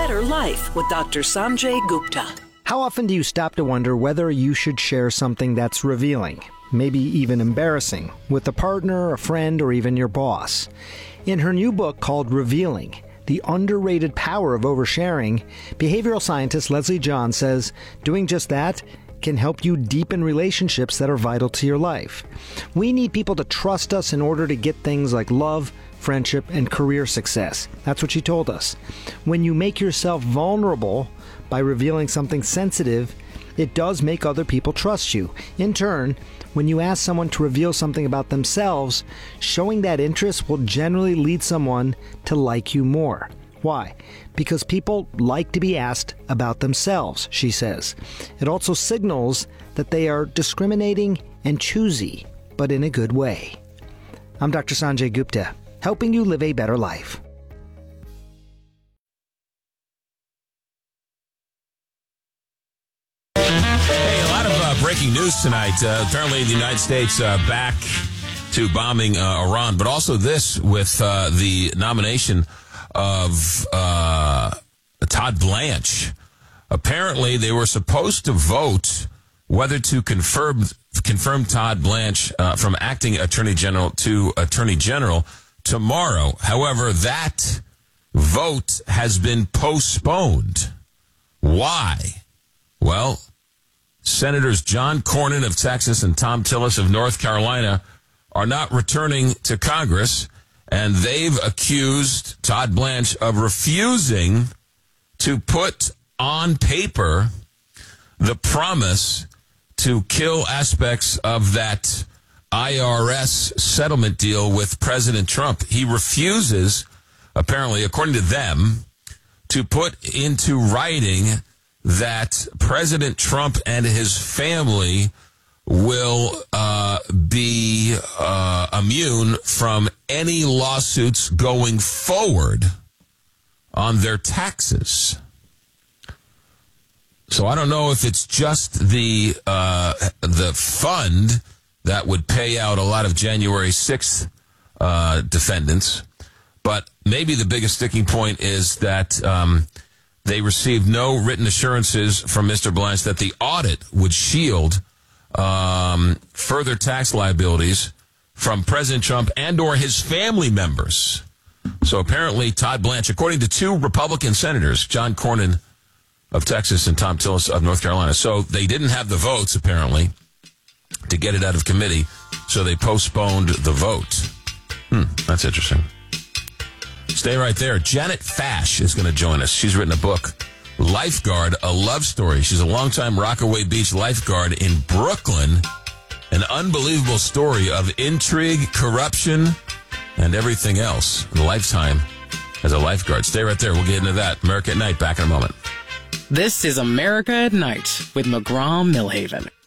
better life with Dr. Sanjay Gupta. How often do you stop to wonder whether you should share something that's revealing, maybe even embarrassing, with a partner, a friend, or even your boss? In her new book called Revealing, The Underrated Power of Oversharing, behavioral scientist Leslie John says doing just that can help you deepen relationships that are vital to your life. We need people to trust us in order to get things like love, friendship, and career success. That's what she told us. When you make yourself vulnerable by revealing something sensitive, it does make other people trust you. In turn, when you ask someone to reveal something about themselves, showing that interest will generally lead someone to like you more. Why? Because people like to be asked about themselves, she says. It also signals that they are discriminating and choosy, but in a good way. I'm Dr. Sanjay Gupta, helping you live a better life. Hey, a lot of breaking news tonight. Apparently, the United States back to bombing Iran, but also this with the nomination of Todd Blanche. Apparently, they were supposed to vote whether to confirm Todd Blanche from acting Attorney General to Attorney General tomorrow. However, that vote has been postponed. Why? Well, Senators John Cornyn of Texas and Thom Tillis of North Carolina are not returning to Congress, and they've accused Todd Blanche of refusing to put on paper the promise to kill aspects of that IRS settlement deal with President Trump. He refuses, apparently, according to them, to put into writing that President Trump and his family will be immune from any lawsuits going forward on their taxes. So I don't know if it's just the fund that would pay out a lot of January 6th defendants, but maybe the biggest sticking point is that they received no written assurances from Mr. Blanche that the audit would shield further tax liabilities from President Trump and or his family members. So apparently Todd Blanche, according to two Republican senators, John Cornyn of Texas and Thom Tillis of North Carolina, so they didn't have the votes, apparently, to get it out of committee, so they postponed the vote. That's interesting. Stay right there. Janet Fash is going to join us. She's written a book, Lifeguard, a Love Story. She's a longtime Rockaway Beach lifeguard in Brooklyn. An unbelievable story of intrigue, corruption, and everything else. A lifetime as a lifeguard. Stay right there. We'll get into that. America at Night, back in a moment. This is America at Night with McGraw Millhaven.